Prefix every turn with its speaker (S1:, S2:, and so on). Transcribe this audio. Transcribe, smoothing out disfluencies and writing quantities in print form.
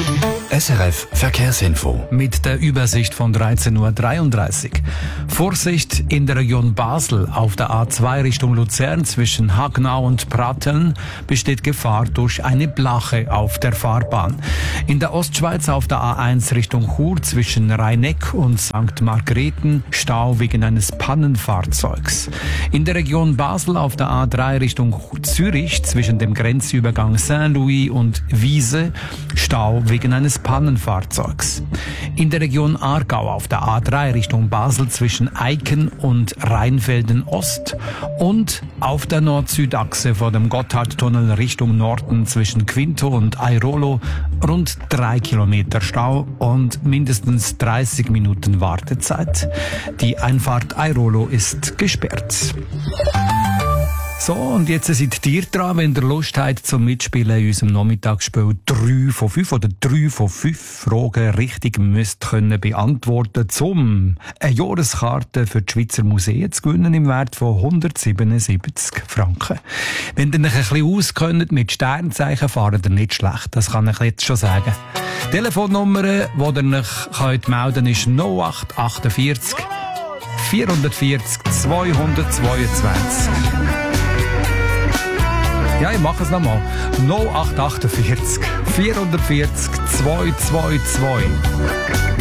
S1: SRF Verkehrsinfo.
S2: Mit der Übersicht von 13.33 Uhr. Vorsicht in der Region Basel auf der A2 Richtung Luzern zwischen Hagnau und Pratteln besteht Gefahr durch eine Blache auf der Fahrbahn. In der Ostschweiz auf der A1 Richtung Chur zwischen Rheineck und St. Margrethen Stau wegen eines Pannenfahrzeugs. In der Region Basel auf der A3 Richtung Zürich zwischen dem Grenzübergang Saint-Louis und Wiese Stau wegen eines Pannenfahrzeugs. In der Region Aargau auf der A3 Richtung Basel zwischen Eiken und Rheinfelden Ost und auf der Nord-Süd-Achse vor dem Gotthardtunnel Richtung Norden zwischen Quinto und Airolo rund 3 Kilometer Stau und mindestens 30 Minuten Wartezeit. Die Einfahrt Airolo ist gesperrt. So, und jetzt seid ihr dran, wenn ihr Lust habt zum Mitspielen in unserem Nachmittagsspiel 3 von 5 oder 3 von 5 Fragen richtig müsst können beantworten, um eine Jahreskarte für die Schweizer Museen zu gewinnen im Wert von 177 Franken. Wenn ihr euch ein bisschen auskennt mit Sternzeichen, fahrt ihr nicht schlecht, das kann ich jetzt schon sagen. Die Telefonnummer, die ihr euch melden könnt, ist 0848 440 222. Ja, ich mache es nochmal. 0848 440 222.